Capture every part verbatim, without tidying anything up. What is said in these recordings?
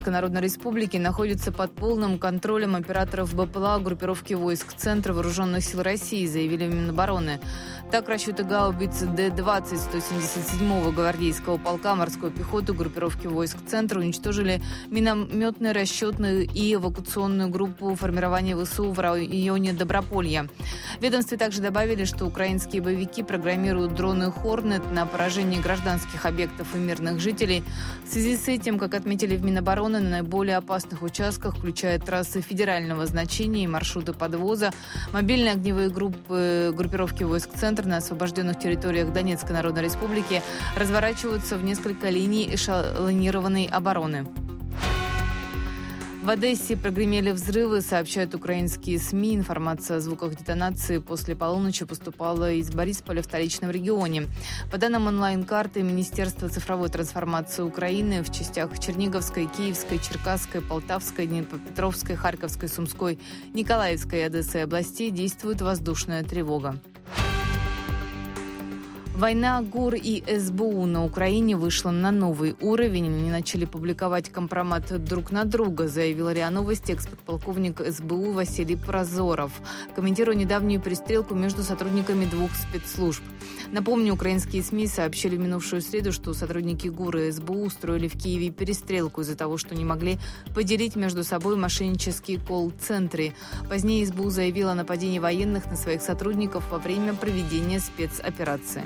Народной Республики находится под полным контролем операторов БПЛА группировки войск Центра Вооруженных сил России, заявили в Минобороны. Так, расчеты гаубиц Д двадцать сто семьдесят седьмого гвардейского полка морской пехоты группировки войск Центра уничтожили минометную, расчетную и эвакуационную группу формирования ВСУ в районе Доброполья. В ведомстве также добавили, что украинские боевики программируют дроны «Хорнет» на поражение гражданских объектов и мирных жителей. В связи с этим, как отметили в Минобороны, на наиболее опасных участках, включая трассы федерального значения и маршруты подвоза, мобильные огневые группы группировки войск «Центр» на освобожденных территориях Донецкой Народной Республики разворачиваются в несколько линий эшелонированной обороны. В Одессе прогремели взрывы, сообщают украинские СМИ. Информация о звуках детонации после полуночи поступала из Борисполя в столичном регионе. По данным онлайн-карты Министерства цифровой трансформации Украины, в частях Черниговской, Киевской, Черкасской, Полтавской, Днепропетровской, Харьковской, Сумской, Николаевской и Одесской областей действует воздушная тревога. Война ГУР и СБУ на Украине вышла на новый уровень. Они начали публиковать компромат друг на друга, заявил РИА Новости экс-подполковник СБУ Василий Прозоров, комментируя недавнюю перестрелку между сотрудниками двух спецслужб. Напомню, украинские СМИ сообщили в минувшую среду, что сотрудники ГУР и СБУ устроили в Киеве перестрелку из-за того, что не могли поделить между собой мошеннические колл-центры. Позднее СБУ заявила о нападении военных на своих сотрудников во время проведения спецоперации.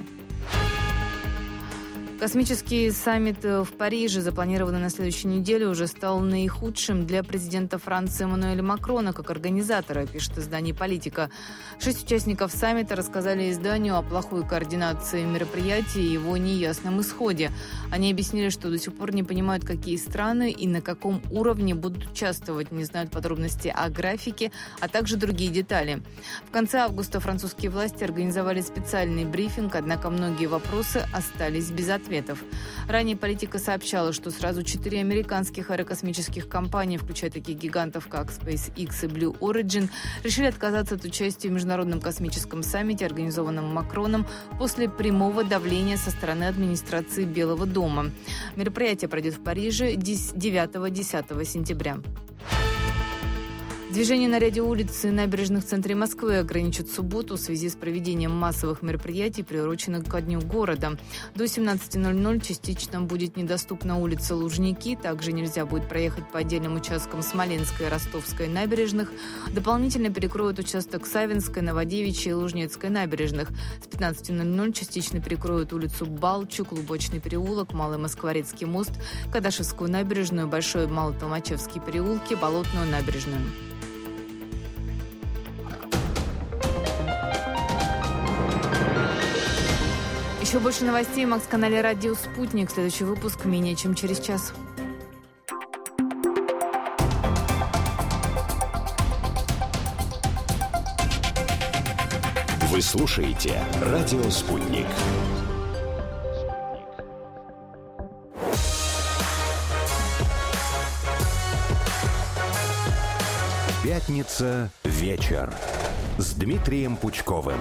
Космический саммит в Париже, запланированный на следующей неделе, уже стал наихудшим для президента Франции Эммануэля Макрона как организатора, пишет издание «Политика». Шесть участников саммита рассказали изданию о плохой координации мероприятия и его неясном исходе. Они объяснили, что до сих пор не понимают, какие страны и на каком уровне будут участвовать, не знают подробности о графике, а также другие детали. В конце августа французские власти организовали специальный брифинг, однако многие вопросы остались без ответа. Ответов. Ранее «Политика» сообщала, что сразу четыре американских аэрокосмических компании, включая таких гигантов, как SpaceX и Blue Origin, решили отказаться от участия в Международном космическом саммите, организованном Макроном, после прямого давления со стороны администрации Белого дома. Мероприятие пройдет в Париже девятого-десятого сентября. Движение на ряде улиц и набережных в центре Москвы ограничат в субботу в связи с проведением массовых мероприятий, приуроченных ко Дню города. До семнадцати ноль-ноль частично будет недоступна улица Лужники. Также нельзя будет проехать по отдельным участкам Смоленской и Ростовской набережных. Дополнительно перекроют участок Савинской, Новодевичьей и Лужнецкой набережных. С пятнадцати ноль-ноль частично перекроют улицу Балчук, Клубочный переулок, Малый Москворецкий мост, Кадашевскую набережную, Большой Малотолмачевский переулки, Болотную набережную. Еще больше новостей в Макс-канале «Радио Спутник». Следующий выпуск менее чем через час. Вы слушаете «Радио Спутник». Пятница. Вечер. С Дмитрием Пучковым.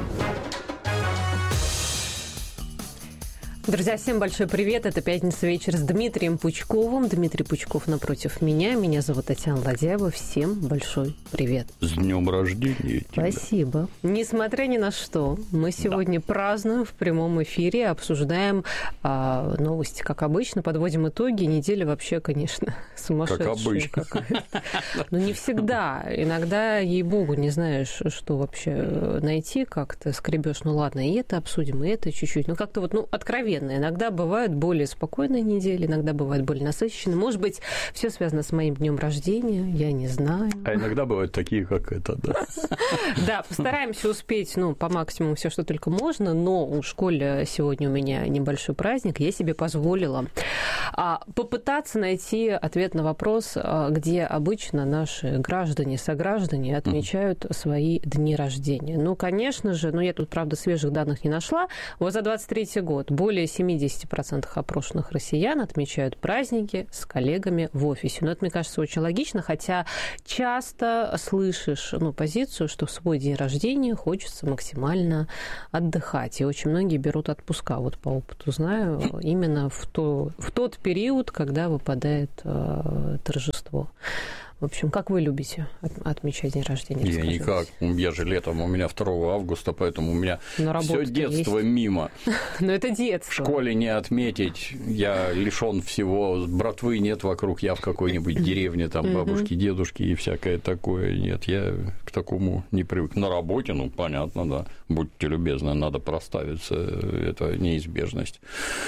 Друзья, всем большой привет. Это «Пятница. Вечер» с Дмитрием Пучковым. Дмитрий Пучков напротив меня. Меня зовут Татьяна Ладяева. Всем большой привет. С днем рождения тебя. Спасибо. Несмотря ни на что, мы сегодня да. празднуем в прямом эфире, обсуждаем а, новости, как обычно, подводим итоги. Неделя вообще, конечно, сумасшедшая. Как обычно. Но не всегда. Иногда, ей-богу, не знаешь, что вообще найти, как ты скребешь. Ну ладно, и это обсудим, и это чуть-чуть. Ну как-то вот, ну, откровенно. Иногда бывают более спокойные недели, иногда бывают более насыщенные. Может быть, все связано с моим днем рождения, я не знаю. А иногда бывают такие, как это, да. Да, постараемся успеть, ну, по максимуму все, что только можно, но у школы сегодня у меня небольшой праздник, я себе позволила попытаться найти ответ на вопрос, где обычно наши граждане, сограждане отмечают свои дни рождения. Ну, конечно же, но я тут, правда, свежих данных не нашла. Вот за двадцать третий год более более семьдесят процентов опрошенных россиян отмечают праздники с коллегами в офисе. Но это, мне кажется, очень логично, хотя часто слышишь ну, позицию, что в свой день рождения хочется максимально отдыхать. И очень многие берут отпуска, вот по опыту знаю, именно в, то, в тот период, когда выпадает э, торжество. В общем, как вы любите отмечать день рождения? Я никак. Я же летом, у меня второго августа, поэтому у меня все детство есть. Мимо. Но это детство. В школе не отметить. Я лишён всего. Братвы нет вокруг. Я в какой-нибудь деревне, там бабушки, дедушки и всякое такое. Нет, я к такому не привык. На работе, ну, понятно, да. Будьте любезны, надо проставиться. Это неизбежность.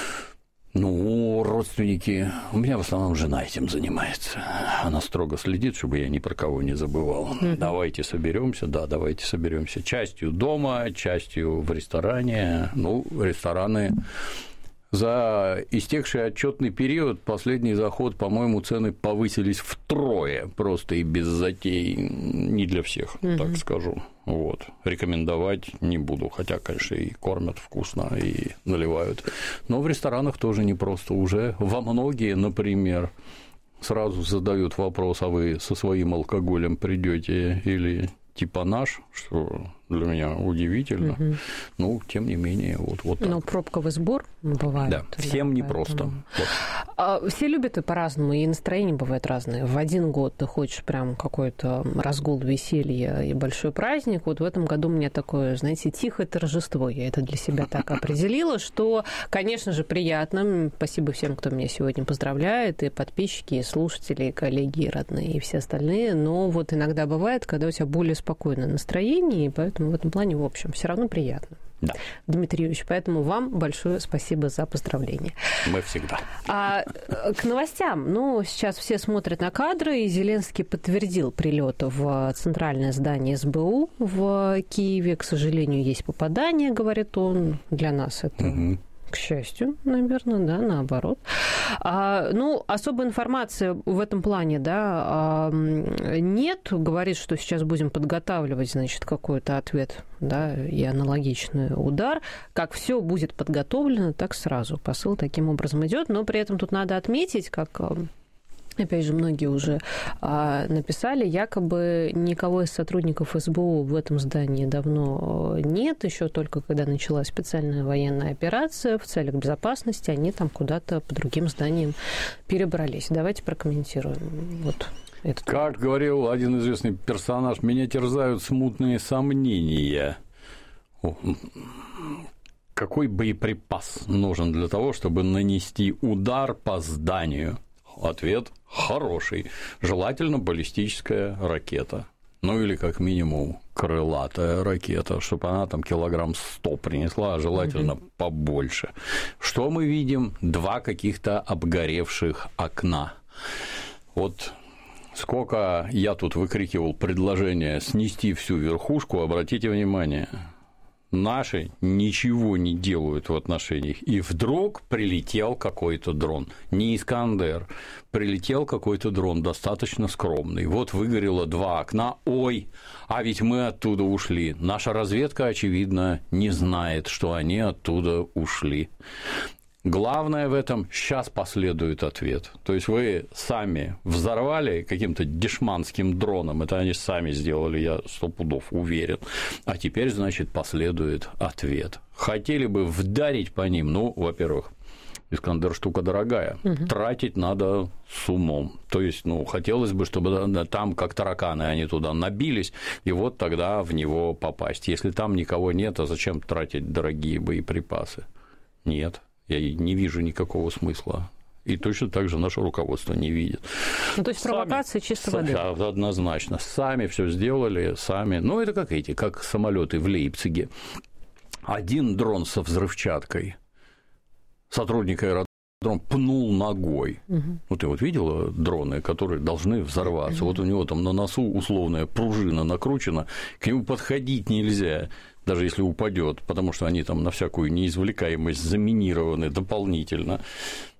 Ну, родственники... У меня в основном жена этим занимается. Она строго следит, чтобы я ни про кого не забывал. Mm-hmm. Давайте соберемся, да, давайте соберемся. Частью дома, частью в ресторане. Ну, рестораны... За истекший отчетный период последний заход, по-моему, цены повысились втрое, просто и без затей, не для всех, mm-hmm. так скажу. Вот. Рекомендовать не буду, хотя, конечно, и кормят вкусно, и наливают. Но в ресторанах тоже непросто. Уже во многие, например, сразу задают вопрос, а вы со своим алкоголем придете или типа наш, что для меня удивительно. Угу. Ну, тем не менее, вот, вот так. Но пробковый сбор бывает. Да, всем да, непросто. Вот. А, все любят и по-разному, и настроение бывает разное. В один год ты хочешь прям какой-то разгул, веселье и большой праздник. Вот в этом году у меня такое, знаете, тихое торжество. Я это для себя так определила, что, конечно же, приятно. Спасибо всем, кто меня сегодня поздравляет, и подписчики, и слушатели, и коллеги, и родные, и все остальные. Но вот иногда бывает, когда у тебя более спокойное настроение, и поэтому в этом плане, в общем, все равно приятно. Да. Дмитрий Юрьевич, поэтому вам большое спасибо за поздравления. Мы всегда. А к новостям. Ну, сейчас все смотрят на кадры, и Зеленский подтвердил прилет в центральное здание эс бэ у в Киеве. К сожалению, есть попадание, говорит он. Для нас это... Угу. К счастью, наверное, да, наоборот. А, ну, особой информации в этом плане, да, а, нет. Говорит, что сейчас будем подготавливать, значит, какой-то ответ, да, и аналогичный удар. Как все будет подготовлено, так сразу. Посыл таким образом идет, но при этом тут надо отметить, как... Опять же, многие уже а, написали, якобы никого из сотрудников эс бэ у в этом здании давно нет, еще только когда началась специальная военная операция в целях безопасности, они там куда-то по другим зданиям перебрались. Давайте прокомментируем вот это. Как говорил один известный персонаж, меня терзают смутные сомнения. Какой боеприпас нужен для того, чтобы нанести удар по зданию? Ответ хороший. Желательно баллистическая ракета. Ну, или как минимум крылатая ракета, чтобы она там килограмм сто принесла, а желательно mm-hmm. побольше. Что мы видим? Два каких-то обгоревших окна. Вот сколько я тут выкрикивал предложение снести всю верхушку, обратите внимание, наши ничего не делают в отношениях. И вдруг прилетел какой-то дрон. Не «Искандер», прилетел какой-то дрон, достаточно скромный. Вот выгорело два окна. Ой, а ведь мы оттуда ушли. Наша разведка, очевидно, не знает, что они оттуда ушли. Главное в этом – сейчас последует ответ. То есть вы сами взорвали каким-то дешманским дроном, это они сами сделали, я сто пудов уверен, а теперь, значит, последует ответ. Хотели бы вдарить по ним, ну, во-первых, «Искандер» штука дорогая, угу. тратить надо с умом. То есть, ну, хотелось бы, чтобы там, как тараканы, они туда набились, и вот тогда в него попасть. Если там никого нет, а зачем тратить дорогие боеприпасы? Нет. Я не вижу никакого смысла. И точно так же наше руководство не видит. Ну, то есть провокация чистой воды. Однозначно. Сами все сделали, сами. Ну, это как эти, как самолеты в Лейпциге. Один дрон со взрывчаткой. Сотрудник аэродрома пнул ногой. Угу. Ну, ты вот видела дроны, которые должны взорваться? Угу. Вот у него там на носу условная пружина накручена, к нему подходить нельзя. Даже если упадет, потому что они там на всякую неизвлекаемость заминированы дополнительно.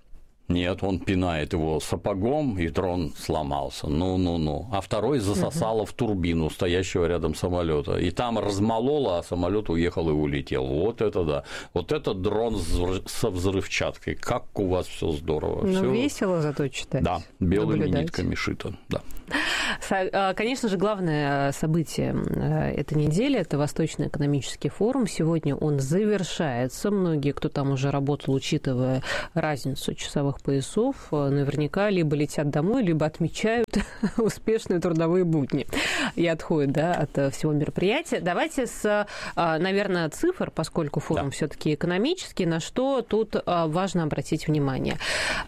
Нет, он пинает его сапогом, и дрон сломался. Ну-ну-ну. А второй засосало угу. в турбину стоящего рядом самолета. И там размололо, а самолет уехал и улетел. Вот это да. Вот это дрон со взрывчаткой. Как у вас все здорово. Ну, всё... весело зато читать. Да, белыми наблюдать. нитками шито. Да. Конечно же, главное событие этой недели – это Восточный экономический форум. Сегодня он завершается. Многие, кто там уже работал, учитывая разницу часовых поясов, наверняка либо летят домой, либо отмечают успешные трудовые будни и отходят, да, от всего мероприятия. Давайте с, наверное, цифр, поскольку форум да. все-таки экономический, на что тут важно обратить внимание.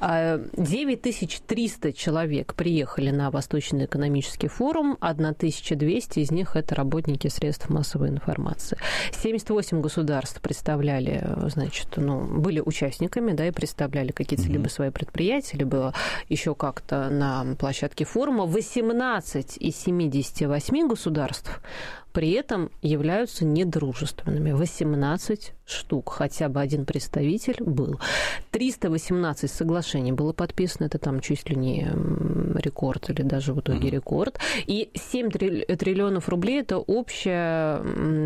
девять тысяч триста человек приехали на Восточный экономический форум, тысяча двести из них это работники средств массовой информации. семьдесят восемь государств представляли, значит, ну, были участниками, да, и представляли какие-то mm-hmm. либо свои предприятия, либо еще как-то на площадке форума. восемнадцать из семидесяти восьми государств при этом являются недружественными. восемнадцать штук, хотя бы один представитель был. триста восемнадцать соглашений было подписано, это там чуть ли не рекорд, или даже в итоге mm-hmm. рекорд. И семь триллионов рублей – это общая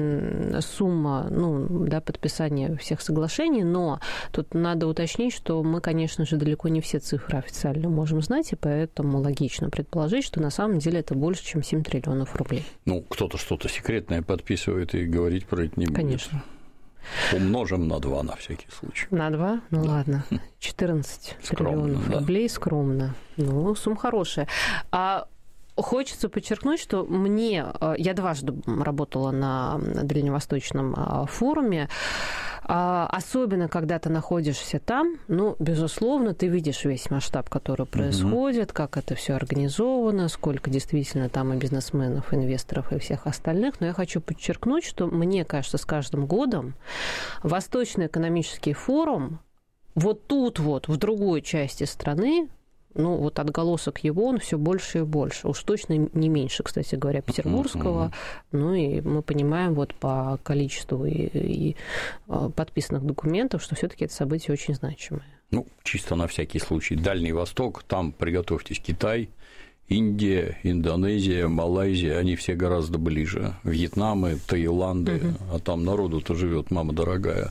сумма, ну, да, подписания всех соглашений, но тут надо уточнить, что мы, конечно же, далеко не все цифры официально можем знать, и поэтому логично предположить, что на самом деле это больше, чем семь триллионов рублей. Ну, кто-то что-то секретное подписывает, и говорить про это не будет. Конечно. Умножим на два на всякий случай. На два? Ну да. Ладно. четырнадцать триллионов да. рублей скромно. Ну, сумма хорошая. А хочется подчеркнуть, что мне... Я дважды работала на Дальневосточном форуме. Особенно, когда ты находишься там, ну, безусловно, ты видишь весь масштаб, который происходит, mm-hmm. как это все организовано, сколько действительно там и бизнесменов, инвесторов и всех остальных. Но я хочу подчеркнуть, что мне кажется, с каждым годом Восточный экономический форум вот тут вот, в другой части страны, ну, вот отголосок его, он все больше и больше. Уж точно не меньше, кстати говоря, петербургского. Mm-hmm. Ну, и мы понимаем вот по количеству и, и подписанных документов, что все-таки это событие очень значимое. Ну, чисто на всякий случай. Дальний Восток, там, приготовьтесь, Китай, Индия, Индонезия, Малайзия, они все гораздо ближе. Вьетнамы, Таиланды, mm-hmm. а там народу-то живет, мама дорогая.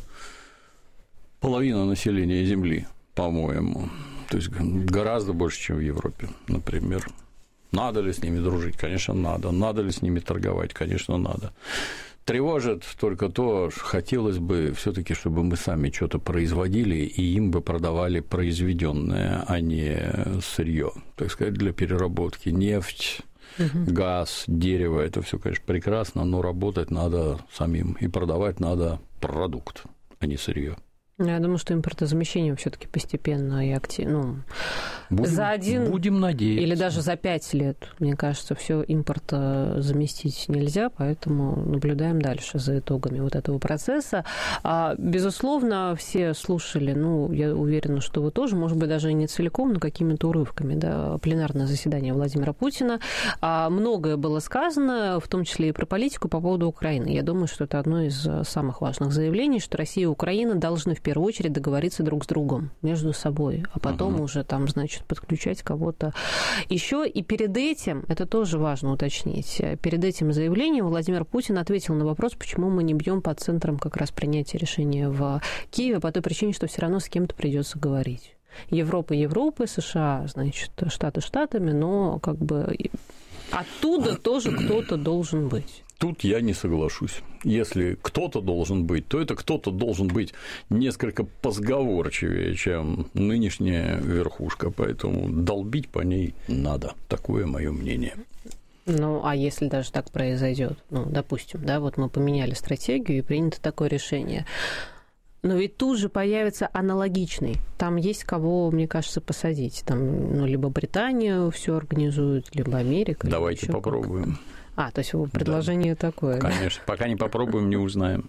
Половина населения Земли, по-моему. То есть гораздо больше, чем в Европе, например. Надо ли с ними дружить? Конечно, надо. Надо ли с ними торговать? Конечно, надо. Тревожит только то, что хотелось бы все-таки, чтобы мы сами что-то производили, и им бы продавали произведенное, а не сырье, так сказать, для переработки. Нефть, угу. газ, дерево – это все, конечно, прекрасно, но работать надо самим, и продавать надо продукт, а не сырье. Я думаю, что импортозамещение все-таки постепенно и активно. Ну, будем, за один будем надеяться. Или даже за пять лет, мне кажется, все импорт заместить нельзя, поэтому наблюдаем дальше за итогами вот этого процесса. А, безусловно, все слушали, ну, я уверена, что вы тоже, может быть, даже не целиком, но какими-то урывками, да, пленарное заседание Владимира Путина. А, многое было сказано, в том числе и про политику по поводу Украины. Я думаю, что это одно из самых важных заявлений, что Россия и Украина должны в В первую очередь договориться друг с другом, между собой, а потом uh-huh. уже там, значит, подключать кого-то еще. И перед этим, это тоже важно уточнить, перед этим заявлением Владимир Путин ответил на вопрос, почему мы не бьем по центрам как раз принятия решения в Киеве, по той причине, что все равно с кем-то придется говорить. Европа Европы, США, значит, Штаты Штатами, но как бы оттуда тоже кто-то должен быть. Тут я не соглашусь. Если кто-то должен быть, то это кто-то должен быть несколько позговорчивее, чем нынешняя верхушка, поэтому долбить по ней надо. Такое мое мнение. Ну, а если даже так произойдет, ну, допустим, да, вот мы поменяли стратегию и принято такое решение, но ведь тут же появится аналогичный. Там есть кого, мне кажется, посадить. Там, ну, либо Британию все организует, либо Америка. Давайте попробуем. Как-то. А, то есть предложение да. такое. Конечно. Да? Пока не попробуем, не узнаем.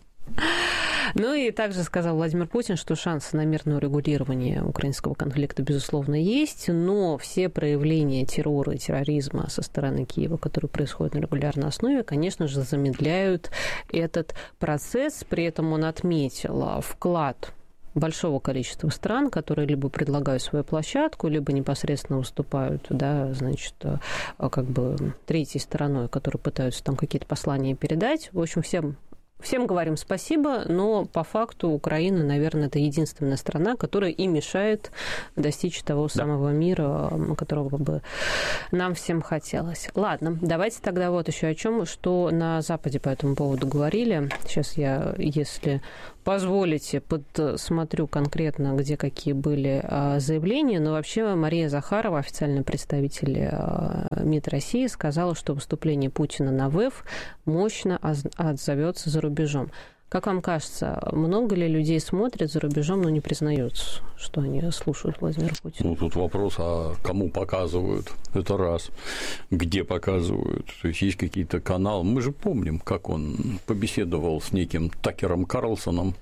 Ну и также сказал Владимир Путин, что шансы на мирное урегулирование украинского конфликта, безусловно, есть, но все проявления террора и терроризма со стороны Киева, которые происходят на регулярной основе, конечно же, замедляют этот процесс. При этом он отметил вклад большого количества стран, которые либо предлагают свою площадку, либо непосредственно выступают, да, значит, как бы третьей стороной, которые пытаются там какие-то послания передать. В общем, всем Всем говорим спасибо, но по факту Украина, наверное, это единственная страна, которая и мешает достичь того да. самого мира, которого бы нам всем хотелось. Ладно, давайте тогда вот еще о чем, что на Западе по этому поводу говорили. Сейчас я, если позволите, подсмотрю конкретно, где какие были заявления. Но вообще Мария Захарова, официальный представитель МИД России, сказала, что выступление Путина на ВЭФ мощно отзовется за рубежом. Как вам кажется, много ли людей смотрят за рубежом, но не признаются, что они слушают Владимира Путина? Ну, тут вопрос, а кому показывают? Это раз. Где показывают? То есть есть какие-то каналы. Мы же помним, как он побеседовал с неким Такером Карлсоном,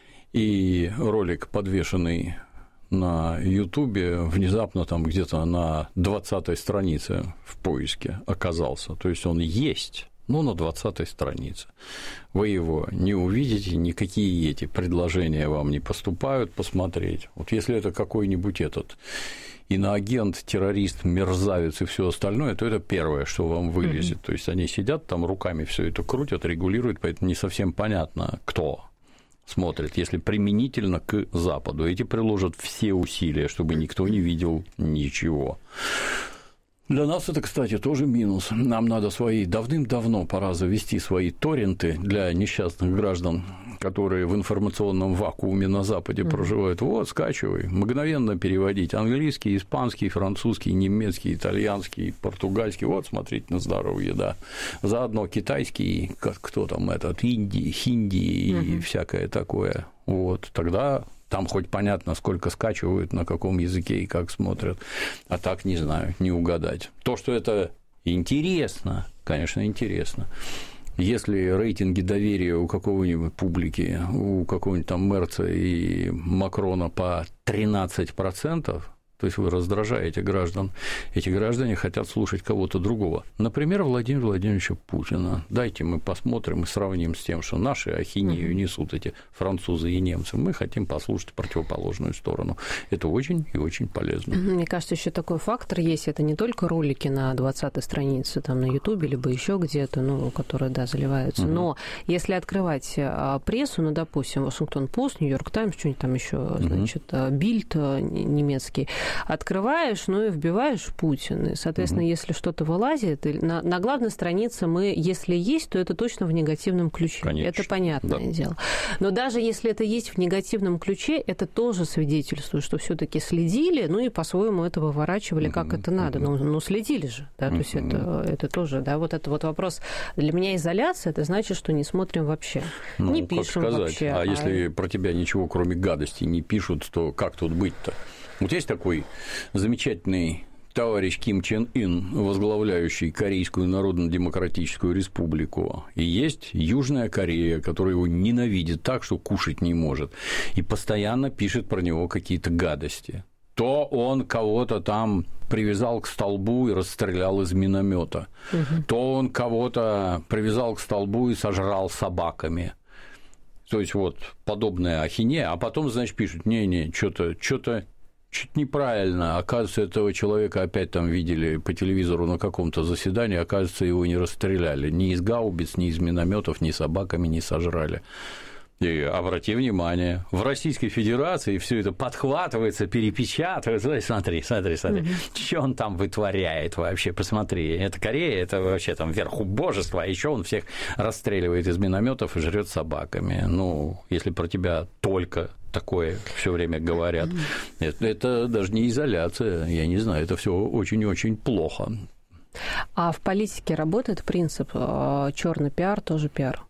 и ролик, подвешенный на Ютубе, внезапно там где-то на двадцатой странице в поиске оказался. То есть он есть. Но на двадцатой странице. Вы его не увидите, никакие эти предложения вам не поступают посмотреть. Вот если это какой-нибудь этот иноагент, террорист, мерзавец и все остальное, то это первое, что вам вылезет. Mm-hmm. То есть они сидят там, руками все это крутят, регулируют, поэтому не совсем понятно, кто смотрит, если применительно к Западу. Эти приложат все усилия, чтобы никто не видел ничего. Для нас это, кстати, тоже минус. Нам надо свои, давным-давно пора завести свои торренты для несчастных граждан, которые в информационном вакууме на Западе mm-hmm. проживают. Вот, скачивай, мгновенно переводить английский, испанский, французский, немецкий, итальянский, португальский. Вот, смотрите на здоровье, да. Заодно китайский, как кто там этот, инди, хинди mm-hmm. и всякое такое. Вот, тогда... Там хоть понятно, сколько скачивают, на каком языке и как смотрят. А так не знаю, не угадать. То, что это интересно, конечно, интересно. Если рейтинги доверия у какого-нибудь публики, у какого-нибудь там Мерца и Макрона по тринадцать процентов, то есть вы раздражаете граждан, эти граждане хотят слушать кого-то другого. Например, Владимира Владимировича Путина. Дайте мы посмотрим и сравним с тем, что наши ахинею несут эти французы и немцы. Мы хотим послушать противоположную сторону. Это очень и очень полезно. Мне кажется, еще такой фактор есть. Это не только ролики на двадцатой странице, там, на Ютубе, либо еще где-то, ну, которые, да, заливаются. Угу. Но если открывать прессу, ну, допустим, Вашингтон-Пост, Нью-Йорк Таймс, что-нибудь там еще, значит, Бильд немецкий, открываешь, ну и вбиваешь Путин. И, соответственно, mm-hmm. если что-то вылазит, на, на главной странице мы, если есть, то это точно в негативном ключе. Конечно. Это понятное да. дело. Но даже если это есть в негативном ключе, это тоже свидетельствует, что все-таки следили, ну и по-своему это выворачивали, mm-hmm. как это надо. Но, но следили же. Да? Mm-hmm. То есть это, это тоже, да, вот это вот вопрос. Для меня изоляция, это значит, что не смотрим вообще. Ну, не пишем как сказать? вообще. А, а если про тебя ничего, кроме гадости, не пишут, то как тут быть-то? Вот есть такой замечательный товарищ Ким Чен Ын, возглавляющий Корейскую Народно-Демократическую Республику, и есть Южная Корея, которая его ненавидит так, что кушать не может, и постоянно пишет про него какие-то гадости. То он кого-то там привязал к столбу и расстрелял из миномета, угу. то он кого-то привязал к столбу и сожрал собаками. То есть вот подобная ахинея, а потом, значит, пишут: не-не, что-то, что-то чуть неправильно. Оказывается, этого человека опять там видели по телевизору на каком-то заседании, оказывается, его не расстреляли. Ни из гаубиц, ни из минометов, ни собаками не сожрали. И обрати внимание, в Российской Федерации все это подхватывается, перепечатывается. Смотри, смотри, смотри, mm-hmm. что он там вытворяет вообще, посмотри. Это Корея, это вообще там верх убожества, а еще он всех расстреливает из минометов и жрет собаками. Ну, если про тебя только такое все время говорят, mm-hmm. это, это даже не изоляция, я не знаю, это все очень-очень плохо. А в политике работает принцип черный пиар тоже пиар?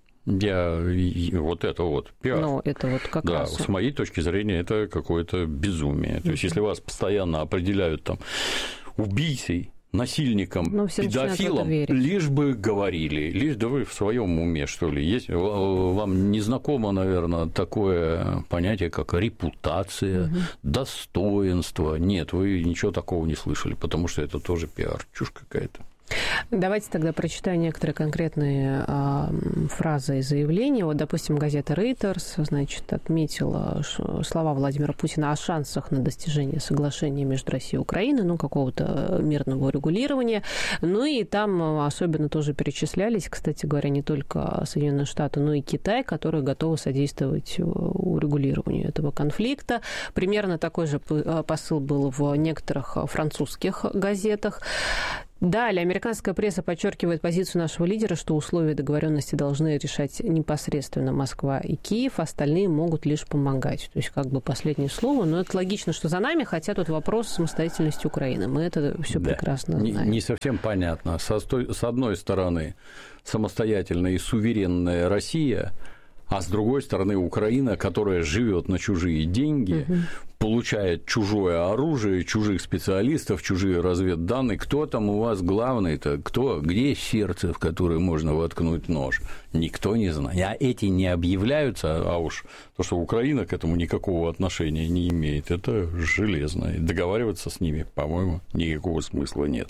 Я вот это вот пиар. Ну, это вот как да, раз. С моей точки зрения, это какое-то безумие. То есть, если вас постоянно определяют там убийцей, насильником, ну, педофилом, лишь бы говорили, лишь да вы в своем уме, что ли. Есть, вам не знакомо, наверное, такое понятие, как репутация, угу. достоинство. Нет, вы ничего такого не слышали, потому что это тоже пиар. Чушь какая-то. Давайте тогда прочитаю некоторые конкретные э, фразы и заявления. Вот, допустим, газета Reuters, значит, отметила слова Владимира Путина о шансах на достижение соглашения между Россией и Украиной, ну, какого-то мирного урегулирования. Ну, и там особенно тоже перечислялись, кстати говоря, не только Соединенные Штаты, но и Китай, которые готовы содействовать урегулированию этого конфликта. Примерно такой же посыл был в некоторых французских газетах. Далее, американская пресса подчеркивает позицию нашего лидера, что условия договоренности должны решать непосредственно Москва и Киев, остальные могут лишь помогать. То есть, как бы последнее слово, но это логично, что за нами, хотя тут вопрос самостоятельности Украины. Мы это все да. прекрасно знаем. Не, не совсем понятно. Со, с одной стороны, самостоятельная и суверенная Россия, а с другой стороны, Украина, которая живет на чужие деньги, угу. получает чужое оружие, чужих специалистов, чужие разведданные. Кто там у вас главный-то? Кто? Где сердце, в которое можно воткнуть нож? Никто не знает. А эти не объявляются, а уж то, что Украина к этому никакого отношения не имеет, это железно. И договариваться с ними, по-моему, никакого смысла нет.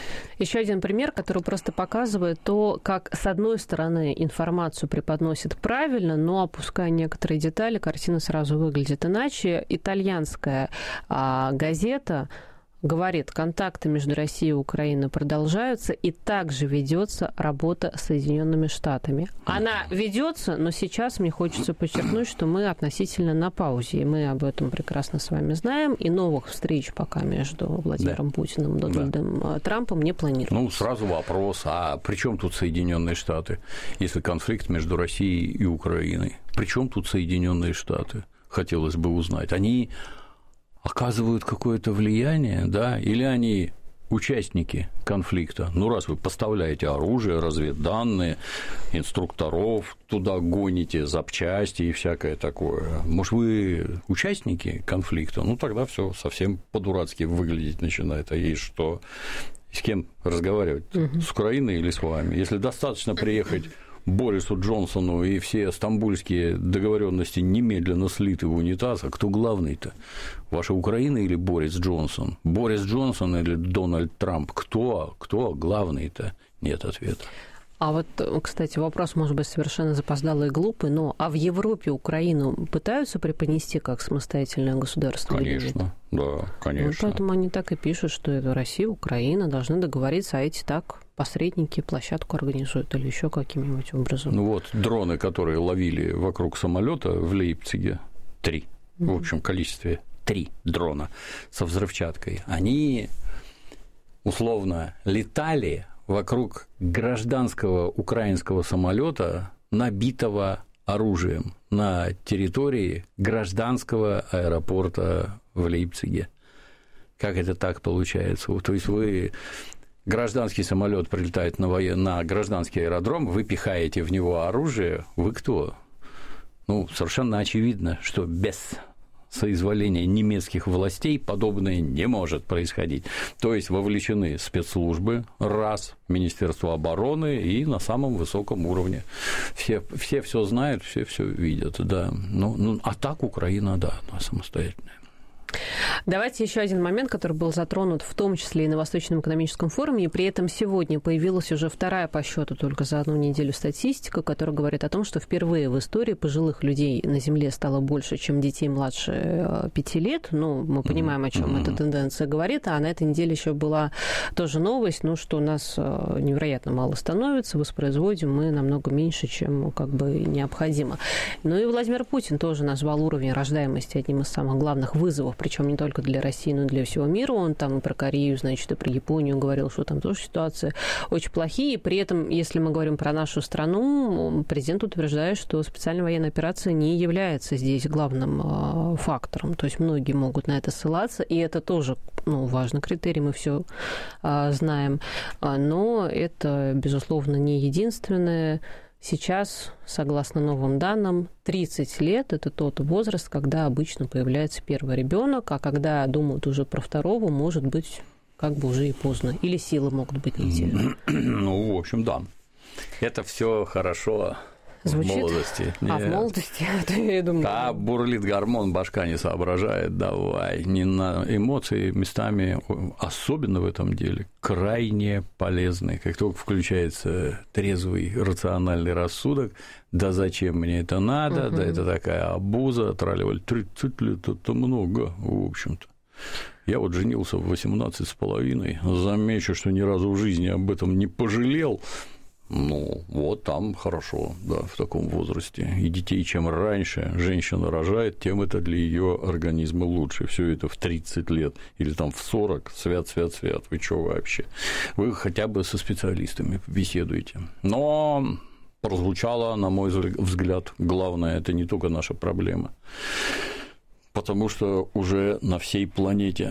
Еще один пример, который просто показывает то, как, с одной стороны, информацию преподносят правильно, но, опуская некоторые детали, картина сразу выглядит иначе. Итальянская а, газета говорит, контакты между Россией и Украиной продолжаются, и также ведется работа с Соединенными Штатами. Она ведется, но сейчас мне хочется подчеркнуть, что мы относительно на паузе, и мы об этом прекрасно с вами знаем, и новых встреч пока между Владимиром да. Путиным и Дональдом да. Трампом не планируется. Ну, сразу вопрос, а при чем тут Соединенные Штаты, если конфликт между Россией и Украиной? При чем тут Соединенные Штаты? Хотелось бы узнать. Они оказывают какое-то влияние, да, или они участники конфликта? Ну, раз вы поставляете оружие, разведданные, инструкторов туда гоните, запчасти и всякое такое, может, вы участники конфликта? Ну, тогда все совсем по-дурацки выглядеть начинает. А есть что? С кем разговаривать? Угу. С Украиной или с вами? Если достаточно приехать Борису Джонсону и все стамбульские договоренности немедленно слиты в унитаз, а кто главный-то? Ваша Украина или Борис Джонсон? Борис Джонсон или Дональд Трамп? Кто? Кто главный-то? Нет ответа. А вот, кстати, вопрос, может быть, совершенно запоздалый и глупый, но а в Европе Украину пытаются преподнести как самостоятельное государство? Конечно, да, конечно. Ну, поэтому они так и пишут, что это Россия, Украина должны договориться, а эти так посредники площадку организуют или еще каким-нибудь образом. Ну вот дроны, которые ловили вокруг самолета в Лейпциге, три, mm-hmm. в общем количестве три дрона со взрывчаткой, они условно летали вокруг гражданского украинского самолета, набитого оружием на территории гражданского аэропорта в Лейпциге. Как это так получается? То есть вы гражданский самолет прилетает на, воен... на гражданский аэродром, вы пихаете в него оружие, вы кто? Ну, совершенно очевидно, что без соизволения немецких властей подобное не может происходить. То есть вовлечены спецслужбы, раз, Министерство обороны и на самом высоком уровне. Все все, все знают, все все видят, да. Ну, ну, а так Украина, да, она самостоятельная. Давайте еще один момент, который был затронут в том числе и на Восточном экономическом форуме, и при этом сегодня появилась уже вторая по счету только за одну неделю статистика, которая говорит о том, что впервые в истории пожилых людей на Земле стало больше, чем детей младше пяти лет. Ну, мы понимаем, о чем mm-hmm. эта тенденция говорит, а на этой неделе еще была тоже новость, ну, что у нас невероятно мало становится, воспроизводим мы намного меньше, чем как бы необходимо. Ну и Владимир Путин тоже назвал уровень рождаемости одним из самых главных вызовов, причем не только для России, но и для всего мира. Он там и про Корею, значит, и про Японию говорил, что там тоже ситуация очень плохие. При этом, если мы говорим про нашу страну, президент утверждает, что специальная военная операция не является здесь главным э, фактором. То есть многие могут на это ссылаться, и это тоже, ну, важный критерий, мы все э, знаем. Но это, безусловно, не единственное. Сейчас, согласно новым данным, тридцать лет – это тот возраст, когда обычно появляется первый ребенок, а когда думают уже про второго, может быть, как бы уже и поздно. Или силы могут быть не те. Ну, в общем, да. Это все хорошо звучит? В молодости. А, Нет. в молодости? Я думаю... А бурлит гормон, башка не соображает, давай. Не на эмоции местами, особенно в этом деле, крайне полезны. Как только включается трезвый, рациональный рассудок, да зачем мне это надо, угу. да это такая обуза, тролливали, тридцать лет, это много, в общем-то. Я вот женился в восемнадцать с половиной, замечу, что ни разу в жизни об этом не пожалел. Ну, вот там хорошо, да, в таком возрасте. И детей, чем раньше женщина рожает, тем это для ее организма лучше. Все это в тридцать лет или там в сорок, свят, свят, свят. Вы что вообще? Вы хотя бы со специалистами беседуете. Но прозвучало, на мой взгляд, главное, это не только наша проблема. Потому что уже на всей планете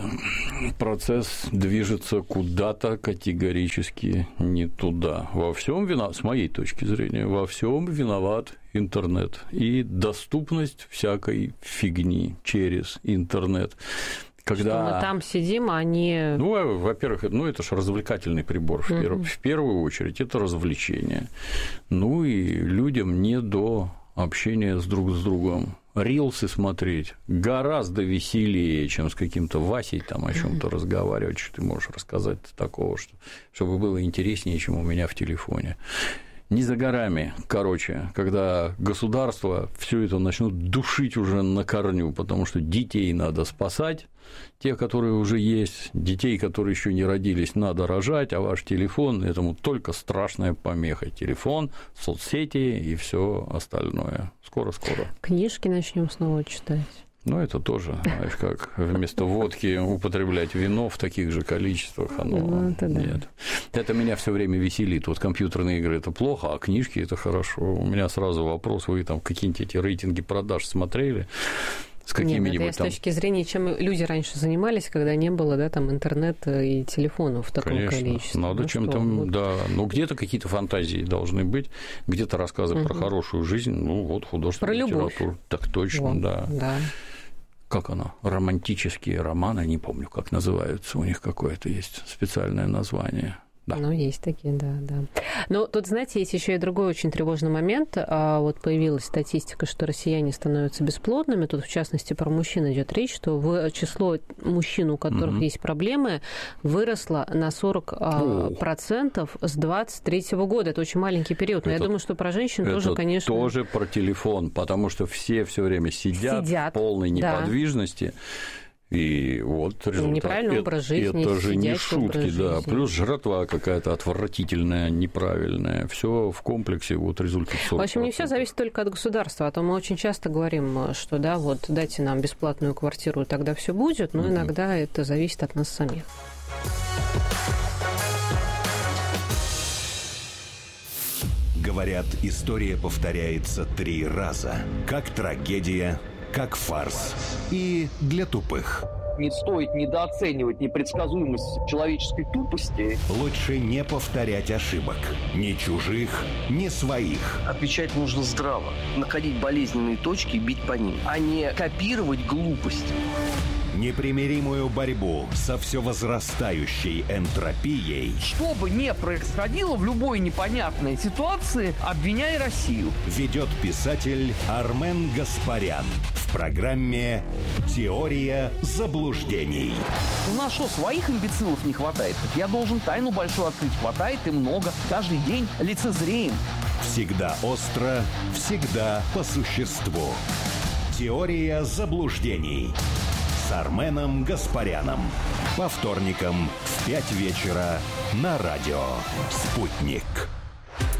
процесс движется куда-то категорически не туда. Во всем виноват, с моей точки зрения, во всем виноват интернет и доступность всякой фигни через интернет. Когда... Что мы там сидим, а не... Ну, во-первых, ну, это же развлекательный прибор. В, перв... в первую очередь это развлечение. Ну и людям не до общения с друг с другом. Рилсы смотреть гораздо веселее, чем с каким-то Васей там о чем-то разговаривать, что ты можешь рассказать такого, что, чтобы было интереснее, чем у меня в телефоне. Не за горами, короче, когда государство все это начнут душить уже на корню, потому что детей надо спасать, тех, которые уже есть, детей, которые еще не родились, надо рожать, а ваш телефон этому только страшная помеха. Телефон, соцсети и все остальное. Скоро-скоро. Книжки начнем снова читать. Ну, это тоже, знаешь, как вместо водки употреблять вино в таких же количествах, оно ну, это да. Нет. Это меня все время веселит. Вот компьютерные игры – это плохо, а книжки – это хорошо. У меня сразу вопрос, вы там какие-нибудь эти рейтинги продаж смотрели? С какими-нибудь Нет, это там... с точки зрения, чем люди раньше занимались, когда не было, да, там интернета и телефонов в таком Конечно, количестве. Надо ну, чем-то, вот. Да, ну где-то какие-то фантазии должны быть, где-то рассказы угу. про хорошую жизнь, ну вот художественная про литература. Любовь. Так точно, вот, да. да. Как она? Романтические романы, не помню, как называются, у них какое-то есть специальное название. Да. Ну, есть такие, да, да. Но тут, знаете, есть еще и другой очень тревожный момент. Вот появилась статистика, что россияне становятся бесплодными. Тут, в частности, про мужчин идет речь, что в число мужчин, у которых угу. есть проблемы, выросло на сорок процентов с двадцать третьего года. Это очень маленький период. Но это, я думаю, что про женщин это тоже, конечно... тоже про телефон, потому что все все время сидят, сидят в полной неподвижности. Да. И вот результат. Неправильный образ жизни. Это же не шутки, да. Плюс жратва какая-то отвратительная, неправильная. Все в комплексе, вот результат сорок процентов. В общем, не все зависит только от государства. А то мы очень часто говорим, что да, вот дайте нам бесплатную квартиру, тогда все будет. Но mm-hmm. иногда это зависит от нас самих. Говорят, история повторяется три раза. Как трагедия, как фарс. И для тупых. Не стоит недооценивать непредсказуемость человеческой тупости. Лучше не повторять ошибок. Ни чужих, ни своих. Отвечать нужно здраво. Находить болезненные точки и бить по ним. А не копировать глупость. Непримиримую борьбу со все возрастающей энтропией. Что бы ни происходило в любой непонятной ситуации, обвиняй Россию. Ведет писатель Армен Гаспарян в программе «Теория заблуждений». У нас что, своих имбецилов не хватает? Я должен тайну большую открыть. Хватает и много. Каждый день лицезреем. Всегда остро, всегда по существу. «Теория заблуждений» с Арменом Гаспаряном. По вторникам в пять вечера на радио «Спутник».